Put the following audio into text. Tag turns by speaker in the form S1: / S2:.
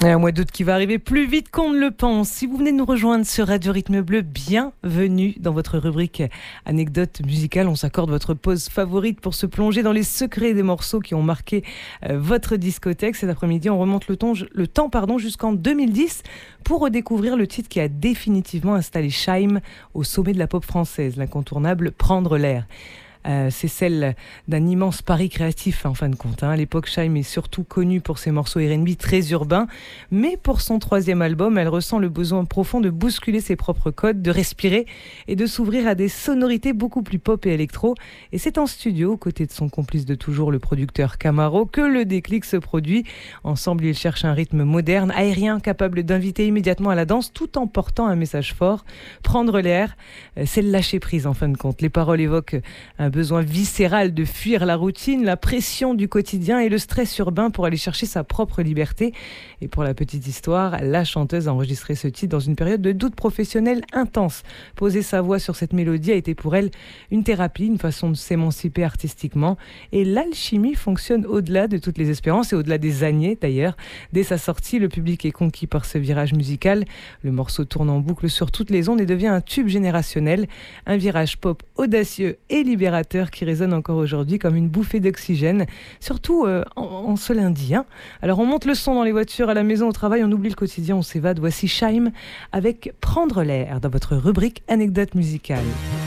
S1: Un mois d'août qui va arriver plus vite qu'on ne le pense. Si vous venez de nous rejoindre sur Radio Rythme Bleu, bienvenue dans votre rubrique Anecdote musicale. On s'accorde votre pause favorite pour se plonger dans les secrets des morceaux qui ont marqué votre discothèque. Cet après-midi, on remonte le temps jusqu'en 2010 pour redécouvrir le titre qui a définitivement installé Chaim au sommet de la pop française, l'incontournable Prendre l'air. C'est celle d'un immense pari créatif en fin de compte. À l'époque, Chaim est surtout connue pour ses morceaux R&B très urbains, mais pour son troisième album, elle ressent le besoin profond de bousculer ses propres codes, de respirer et de s'ouvrir à des sonorités beaucoup plus pop et électro. Et c'est en studio, aux côtés de son complice de toujours, le producteur Camaro, que le déclic se produit. Ensemble, ils cherchent un rythme moderne, aérien, capable d'inviter immédiatement à la danse, tout en portant un message fort. Prendre l'air, c'est le lâcher prise en fin de compte. Les paroles évoquent un besoin viscéral de fuir la routine, la pression du quotidien et le stress urbain pour aller chercher sa propre liberté. Et pour la petite histoire, la chanteuse a enregistré ce titre dans une période de doute professionnel intense. Poser sa voix sur cette mélodie a été pour elle une thérapie, une façon de s'émanciper artistiquement. Et l'alchimie fonctionne au-delà de toutes les espérances et au-delà des années d'ailleurs. Dès sa sortie, le public est conquis par ce virage musical. Le morceau tourne en boucle sur toutes les ondes et devient un tube générationnel. Un virage pop audacieux et libérateur qui résonne encore aujourd'hui comme une bouffée d'oxygène, surtout en ce lundi. Alors on monte le son dans les voitures, à la maison, au travail, on oublie le quotidien, on s'évade. Voici Chaim avec Prendre l'air dans votre rubrique Anecdote musicale.